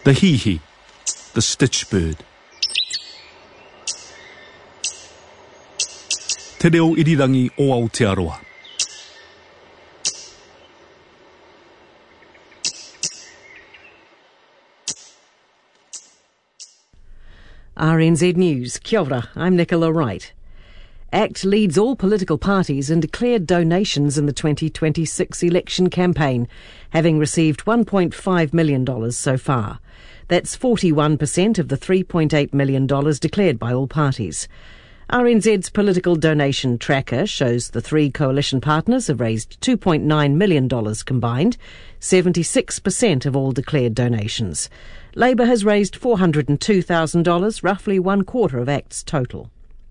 the hihi, the stitch bird. Te reo irirangi o Aotearoa. RNZ News. Kia ora, I'm Nicola Wright. ACT leads all political parties in declared donations in the 2026 election campaign, having received $1.5 million so far. That's 41% of the $3.8 million declared by all parties. RNZ's political donation tracker shows the three coalition partners have raised $2.9 million combined, 76% of all declared donations. Labour has raised $402,000, roughly one quarter of ACT's total.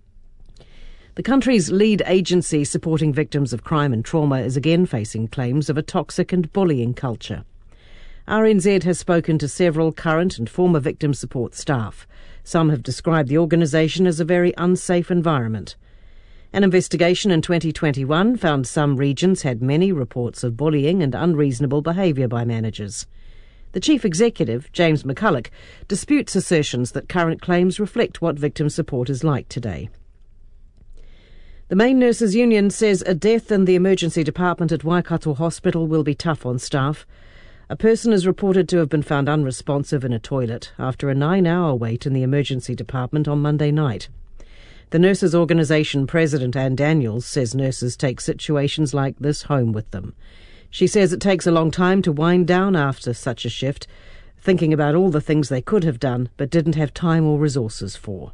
The country's lead agency supporting victims of crime and trauma is again facing claims of a toxic and bullying culture. RNZ has spoken to several current and former victim support staff. Some have described the organisation as a very unsafe environment. An investigation in 2021 found some regions had many reports of bullying and unreasonable behaviour by managers. The chief executive, James McCulloch, disputes assertions that current claims reflect what victim support is like today. The Main Nurses Union says a death in the emergency department at Waikato Hospital will be tough on staff. A person is reported to have been found unresponsive in a toilet after a 9-hour wait in the emergency department on Monday night. The Nurses Organisation President Anne Daniels says nurses take situations like this home with them. She says it takes a long time to wind down after such a shift, thinking about all the things they could have done but didn't have time or resources for.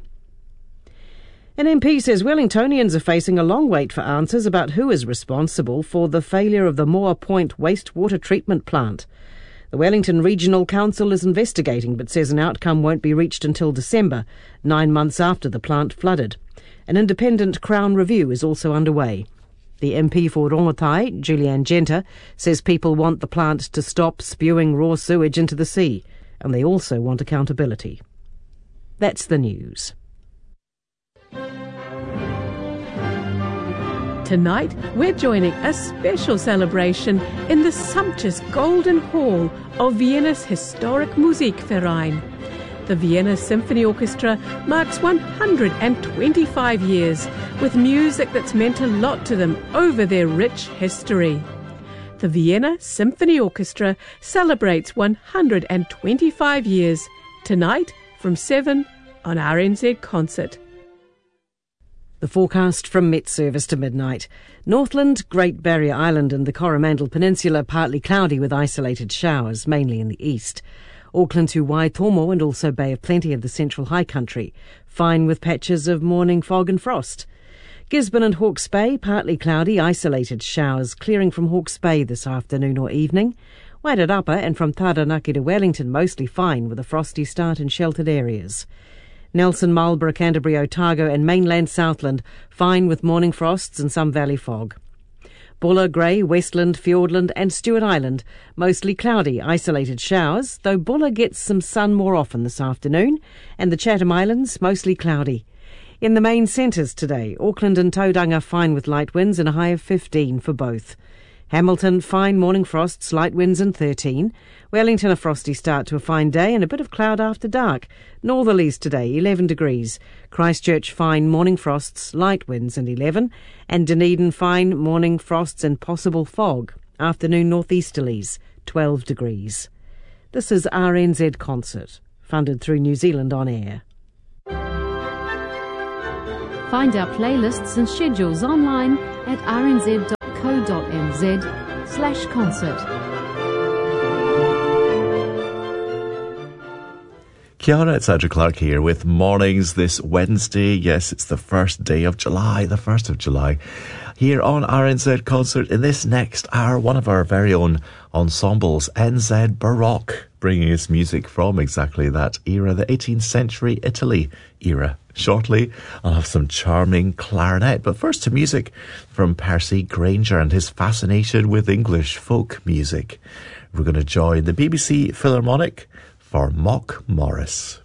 An MP says Wellingtonians are facing a long wait for answers about who is responsible for the failure of the Moa Point wastewater treatment plant. The Wellington Regional Council is investigating but says an outcome won't be reached until December, 9 months after the plant flooded. An independent Crown review is also underway. The MP for Rongotai, Julianne Genter, says people want the plant to stop spewing raw sewage into the sea, and they also want accountability. That's the news. Tonight, we're joining a special celebration in the sumptuous Golden Hall of Vienna's historic Musikverein. The Vienna Symphony Orchestra marks 125 years with music that's meant a lot to them over their rich history. The Vienna Symphony Orchestra celebrates 125 years tonight from 7 on RNZ Concert. The forecast from Met Service to midnight. Northland, Great Barrier Island and the Coromandel Peninsula partly cloudy with isolated showers, mainly in the east. Auckland to Waitomo and also Bay of Plenty of the Central High Country, fine with patches of morning fog and frost. Gisborne and Hawke's Bay, partly cloudy, isolated showers clearing from Hawke's Bay this afternoon or evening. Wairarapa and from Taranaki to Wellington mostly fine with a frosty start in sheltered areas. Nelson, Marlborough, Canterbury, Otago and mainland Southland, fine with morning frosts and some valley fog. Buller, Grey, Westland, Fiordland and Stewart Island, mostly cloudy, isolated showers, though Buller gets some sun more often this afternoon, and the Chatham Islands, mostly cloudy. In the main centres today, Auckland and Tauranga fine with light winds and a high of 15 for both. Hamilton, fine morning frosts, light winds and 13. Wellington, a frosty start to a fine day and a bit of cloud after dark. Northerlies today, 11 degrees. Christchurch, fine morning frosts, light winds and 11. And Dunedin, fine morning frosts and possible fog. Afternoon northeasterlies, 12 degrees. This is RNZ Concert, funded through New Zealand On Air. Find our playlists and schedules online at rnz.co.nz/concert. Kia ora, it's Andrew Clark here with Mornings this Wednesday. Yes, it's the first day of July, the 1st of July. Here on RNZ Concert in this next hour, one of our very own ensembles, NZ Baroque, bringing us music from exactly that era, the 18th century Italy era. Shortly, I'll have some charming clarinet, but first to music from Percy Grainger and his fascination with English folk music. We're going to join the BBC Philharmonic for Mock Morris.